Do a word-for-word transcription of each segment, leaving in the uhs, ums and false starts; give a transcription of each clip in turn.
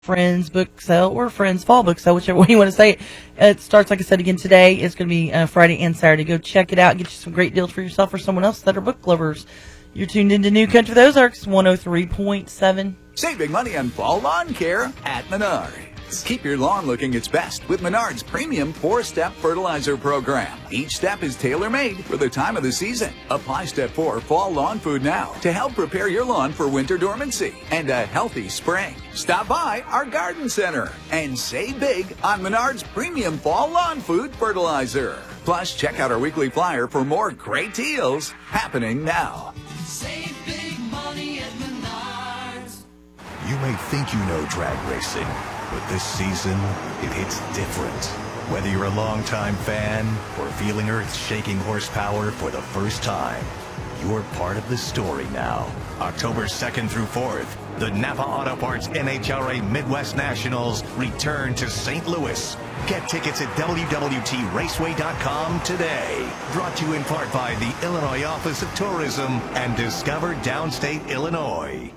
Friends book sale or Friends fall book sale, whichever way you want to say it. It starts, like I said, again today. It's going to be uh, Friday and Saturday. Go check it out. Get you some great deals for yourself or someone else that are book lovers. You're tuned into New Country for the Ozarks, one oh three point seven. Save big money on fall lawn care at Menards. Keep your lawn looking its best with Menards' premium four-step fertilizer program. Each step is tailor-made for the time of the season. Apply Step four Fall Lawn Food now to help prepare your lawn for winter dormancy and a healthy spring. Stop by our garden center and save big on Menards' premium Fall Lawn Food fertilizer. Plus, check out our weekly flyer for more great deals happening now. Save big money at Menards. You may think you know drag racing, but this season, it hits different. Whether you're a longtime fan or feeling earth-shaking horsepower for the first time, you're part of the story now. October second through fourth, the Napa Auto Parts N H R A Midwest Nationals return to Saint Louis. Get tickets at W W T raceway dot com today. Brought to you in part by the Illinois Office of Tourism and Discover Downstate Illinois.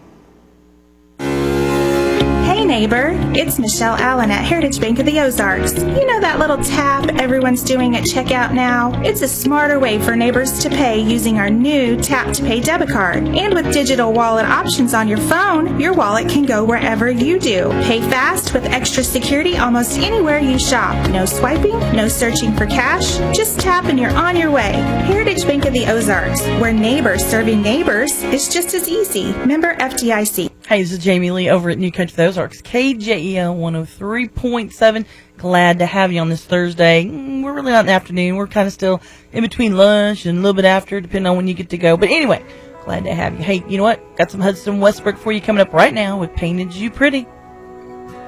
Hey neighbor, it's Michelle Allen at Heritage Bank of the Ozarks. You know that little tap everyone's doing at checkout now? It's a smarter way for neighbors to pay using our new Tap to Pay debit card. And with digital wallet options on your phone, your wallet can go wherever you do. Pay fast with extra security almost anywhere you shop. No swiping, no searching for cash. Just tap and you're on your way. Heritage Bank of the Ozarks, where neighbors serving neighbors is just as easy. Member F D I C. Hey, this is Jamie Lee over at New Country for the Ozarks, K J E L one oh three point seven. Glad to have you on this Thursday. We're really not in the afternoon. We're kind of still in between lunch and a little bit after, depending on when you get to go. But anyway, glad to have you. Hey, you know what? Got some Hudson Westbrook for you coming up right now with Painted You Pretty.